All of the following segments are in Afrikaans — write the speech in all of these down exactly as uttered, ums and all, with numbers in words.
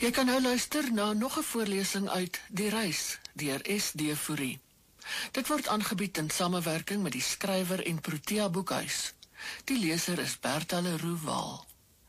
Jy kan nou luister na nog 'n voorlesing uit Die Reis deur S D Fourie. Dit word aangebied in samewerking met die skrywer en Protea Boekhuis. Die leser is Bertha Leroux Waal.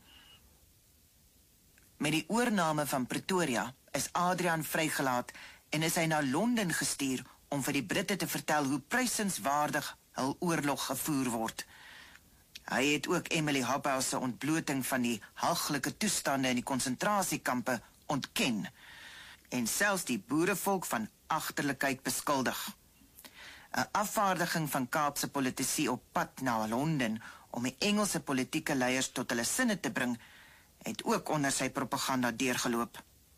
Met die oorname van Pretoria is Adrian vrygelaat en is hy na Londen gestuur om vir die Britte te vertel hoe prysenswaardig hul oorlog gevoer word. Hy het ook Emily Hobhouse se ontbloting van die haglike toestande in die konsentrasiekampe ontken en selfs die boerevolk van agterlikheid beskuldig. 'n Afvaardiging van Kaapse politici op pad na Londen om die Engelse politieke leiers tot hulle sinne te bring, het ook onder sy propaganda deurgeloop.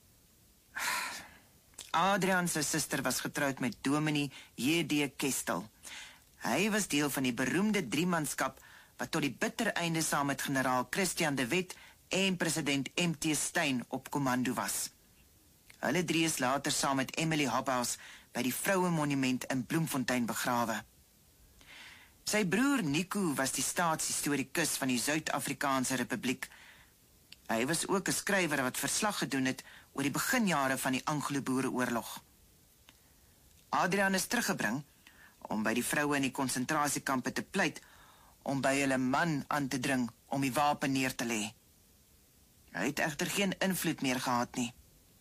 Adrian se suster was getroud met Dominee J D Kestel. Hy was deel van die beroemde driemanskap wat tot die bitter einde saam met generaal Christian de Wet en president M T Steyn op kommando was. Hulle drie is later saam met Emily Hobhouse by die Vrouemonument in Bloemfontein begrawe. Sy broer Nico was die staatshistorikus van die Suid-Afrikaanse Republiek. Hy was ook 'n skrywer wat verslag gedoen het oor die beginjare van die Anglo-Boereoorlog. Adrian is teruggebring om by die vroue in die konsentrasiekampe te pleit, om by hulle man aan te dring om die wapen neer te lê. Hy het egter geen invloed meer gehad nie.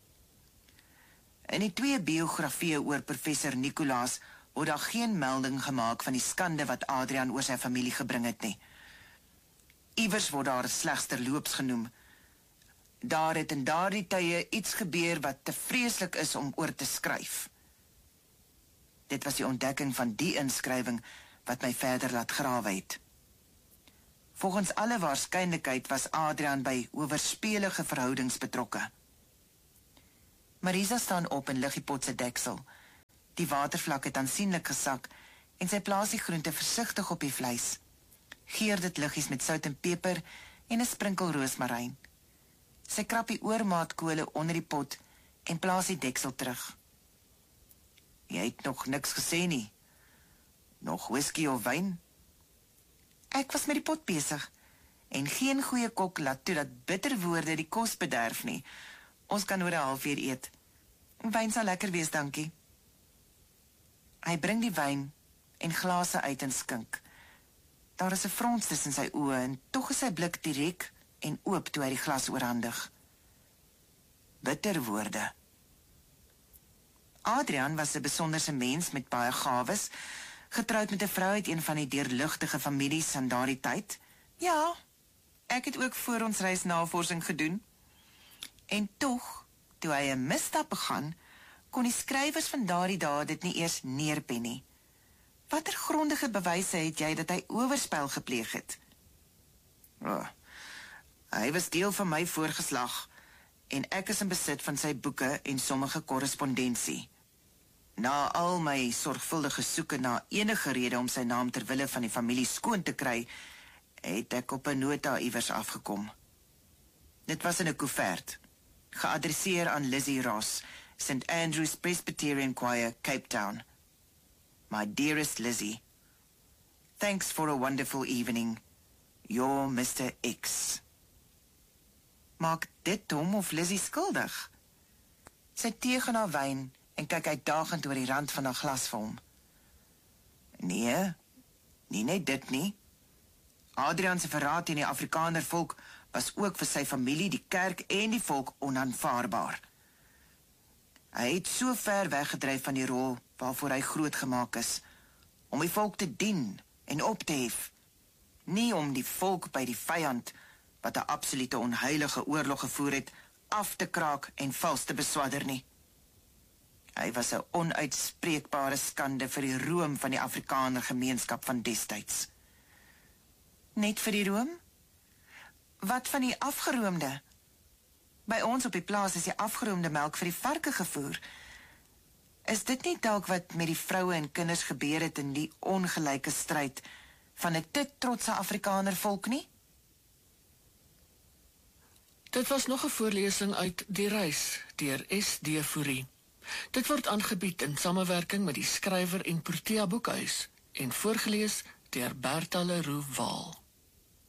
In die twee biografieë oor professor Nicolaas word daar geen melding gemaak van die skande wat Adrian oor sy familie gebring het nie. Iewers word daar slegs terloops genoem. Daar het in daardie tye iets gebeur wat te vreeslik is om oor te skryf. Dit was die ontdekking van die inskrywing wat my verder laat grawe het. Volgens alle waarskynlikheid was Adrian by owerspelige verhoudings betrokke. Marisa staan op en lig die pot se deksel. Die watervlak het aansienlik gesak en sy plaas die groente versigtig op die vleis. Geur dit liggies met sout en peper en 'n sprinkel roosmaryn. Sy krap die oormaatkole onder die pot en plaas die deksel terug. Jy het nog niks gesê nie. Nog whisky of wyn? Ek was met die pot besig en geen goeie kok laat toe dat bitter woorde die kos bederf nie. Ons kan oor 'n halfuur eet. Wyn sal lekker wees, dankie. Hy bring die wyn en glase uit en skink. Daar is 'n frons tussen sy oë en tog is sy blik direk en oop toe hy die glas oorhandig. Bitter woorde. Adrian was 'n besonderse mens met baie gawes, getroud met 'n vrou uit een van die deurlugtige families aan daardie tyd. Ja, ek het ook voor ons reis navorsing gedoen. En tog, toe hy 'n misstap begaan, kon die skrywers van daardie dae dit nie eers neerpen nie. Watter grondige bewyse het jy dat hy oorspel gepleeg het? Oh, hy was deel van my voorgeslag en ek is in besit van sy boeke en sommige korrespondensie. Na al my sorgvuldige soeke na enige rede om sy naam ter wille van die familie skoon te kry, het ek op 'n nota iewers afgekom. Dit was in 'n koevert, geadresseer aan Lizzie Ross, Saint Andrew's Presbyterian Choir, Cape Town. My dearest Lizzie, thanks for a wonderful evening. Your Mister X. Maak dit hom of Lizzie skuldig? Sy tegen haar wyn en kyk uitdagend oor die rand van haar glas vir hom. Nee, nie net dit nie. Adrian se verraad teen die Afrikaner volk was ook vir sy familie, die kerk en die volk onaanvaarbaar. Hy het so ver weggedryf van die rol waarvoor hy groot gemaak is, om die volk te dien en op te hef, nie om die volk by die vyand, wat 'n absolute onheilige oorlog gevoer het, af te kraak en vals te beswadder nie. Hy was 'n onuitspreekbare skande vir die roem van die Afrikaner gemeenskap van destyds. Net vir die roem? Wat van die afgeroomde? By ons op die plaas is die afgeroomde melk vir die varke gevoer. Is dit nie dalk wat met die vroue en kinders gebeur het in die ongelyke stryd van 'n te trotse Afrikaner volk nie? Dit was nog 'n voorlesing uit Die Reis deur S D Fourie. Dit word aangebied in samewerking met die skrywer en Protea Boekhuis en voorgeles deur Bertha Leroux Waal.